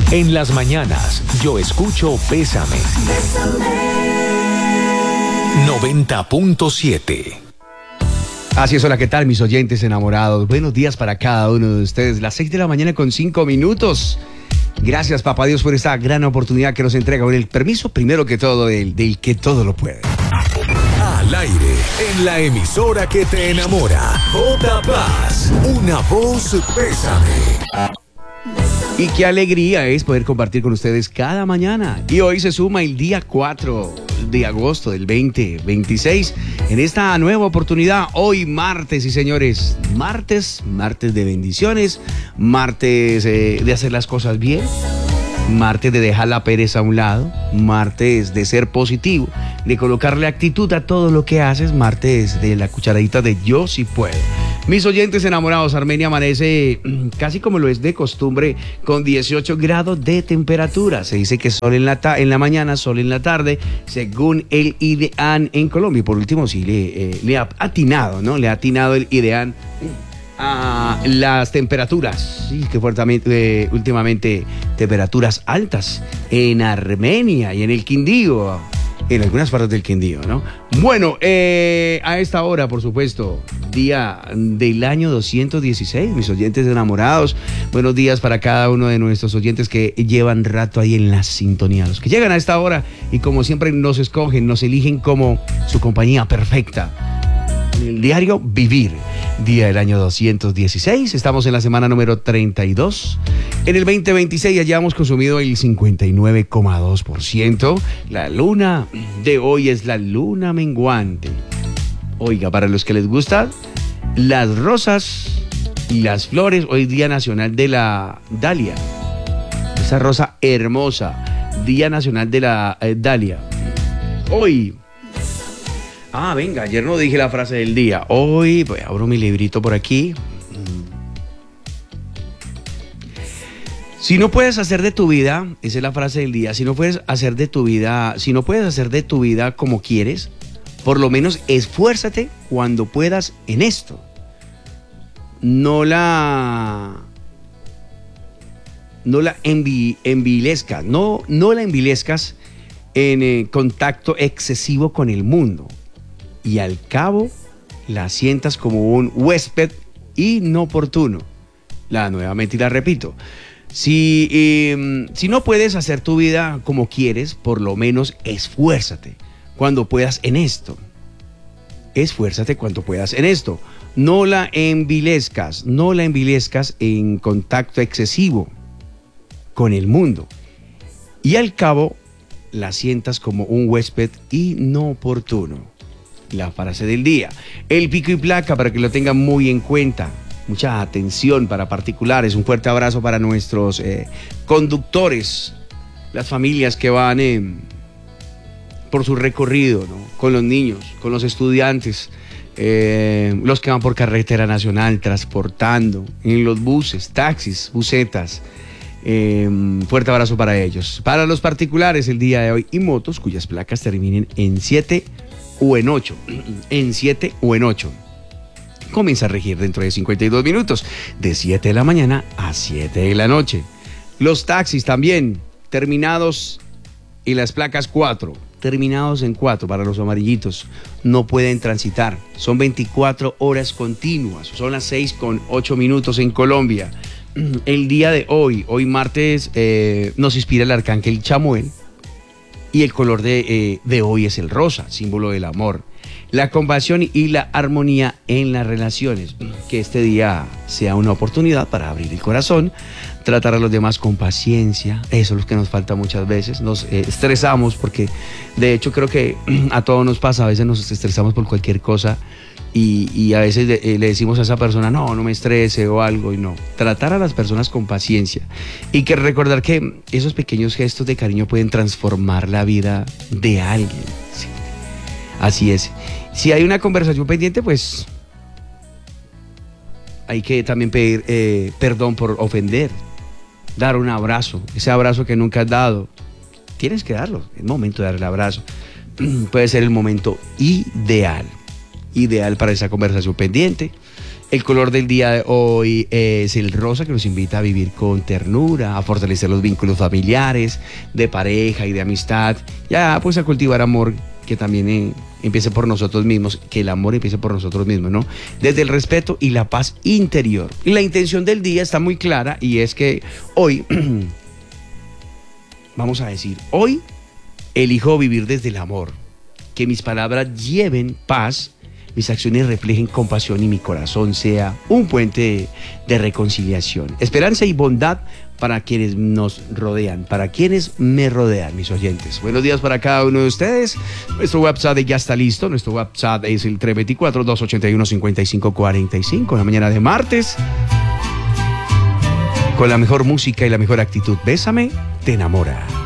En las mañanas, yo escucho Bésame. 90.7. Así es, hola, ¿qué tal mis oyentes enamorados? Buenos días para cada uno de ustedes. Las 6 de la mañana con 5 minutos. Gracias, papá Dios, por esta gran oportunidad que nos entrega. Con el permiso, primero que todo, del que todo lo puede. Al aire, en la emisora que te enamora. J Paz, una voz Bésame. Y qué alegría es poder compartir con ustedes cada mañana. Y hoy se suma el día 4 de agosto del 2026 en esta nueva oportunidad. Hoy martes, y señores, martes de bendiciones, martes de hacer las cosas bien, martes de dejar la pereza a un lado, martes de ser positivo, de colocarle actitud a todo lo que haces, martes de la cucharadita de yo sí puedo. Mis oyentes enamorados, Armenia amanece casi como lo es de costumbre con 18 grados de temperatura. Se dice que sol en la mañana, sol en la tarde, según el IDEAN en Colombia. Y por último, sí, le ha atinado, ¿no? Le ha atinado el IDEAN a las temperaturas. Sí, que fuertemente, últimamente, temperaturas altas en Armenia y en el Quindío. En algunas partes del Quindío, ¿no? Bueno, a esta hora, por supuesto, día del año 216, mis oyentes enamorados. Buenos días para cada uno de nuestros oyentes que llevan rato ahí en la sintonía. Los que llegan a esta hora y como siempre nos escogen, nos eligen como su compañía perfecta. En el diario Vivir, día del año 216, estamos en la semana número 32. En el 2026 ya llevamos consumido el 59,2%. La luna de hoy es la luna menguante. Oiga, para los que les gustan las rosas y las flores, hoy día nacional de la dalia. Esa rosa hermosa, día nacional de la dalia. Hoy... venga, ayer no dije la frase del día. Hoy, pues abro mi librito por aquí. Si no puedes hacer de tu vida, esa es la frase del día, si no puedes hacer de tu vida como quieres, por lo menos esfuérzate cuando puedas en esto. No la envilezcas, no la envilezcas en contacto excesivo con el mundo. Y al cabo la sientas como un huésped inoportuno. Nuevamente la repito. Si no puedes hacer tu vida como quieres, por lo menos esfuérzate cuando puedas en esto. Esfuérzate cuando puedas en esto. No la envilezcas en contacto excesivo con el mundo. Y al cabo la sientas como un huésped inoportuno. La frase del día. El pico y placa para que lo tengan muy en cuenta. Mucha atención para particulares. Un fuerte abrazo para nuestros conductores, las familias que van por su recorrido, ¿no? Con los niños, con los estudiantes, los que van por carretera nacional transportando, en los buses, taxis, busetas. Fuerte abrazo para ellos. Para los particulares el día de hoy y motos cuyas placas terminen en 7 o en 8. En 7 o en 8. Comienza a regir dentro de 52 minutos, de 7 de la mañana a 7 de la noche. Los taxis también, terminados en las placas 4, terminados en 4 para los amarillitos, no pueden transitar. Son 24 horas continuas, son las 6:08 en Colombia. El día de hoy martes, nos inspira el arcángel Chamuel y el color de hoy es el rosa, símbolo del amor. La compasión y la armonía en las relaciones. Que este día sea una oportunidad para abrir el corazón, tratar a los demás con paciencia. Eso es lo que nos falta muchas veces. Nos estresamos porque, de hecho, creo que a todos nos pasa. A veces nos estresamos por cualquier cosa y a veces le decimos a esa persona, no me estrese o algo. Y no, tratar a las personas con paciencia. Y que recordar que esos pequeños gestos de cariño pueden transformar la vida de alguien. Sí. Así es. Si hay una conversación pendiente, pues hay que también pedir perdón por ofender, dar un abrazo, ese abrazo que nunca has dado. Tienes que darlo, es el momento de dar el abrazo. Puede ser el momento ideal para esa conversación pendiente. El color del día de hoy es el rosa, que nos invita a vivir con ternura, a fortalecer los vínculos familiares, de pareja y de amistad, ya pues a cultivar amor, que también empiece por nosotros mismos, que el amor empiece por nosotros mismos, ¿no? Desde el respeto y la paz interior. Y la intención del día está muy clara, y es que hoy, vamos a decir, hoy elijo vivir desde el amor, que mis palabras lleven paz, mis acciones reflejen compasión y mi corazón sea un puente de reconciliación, esperanza y bondad para quienes nos rodean, para quienes me rodean, mis oyentes. Buenos días para cada uno de ustedes. Nuestro WhatsApp ya está listo. Nuestro WhatsApp es el 324-281-5545. La mañana de martes, con la mejor música y la mejor actitud. Bésame, te enamora.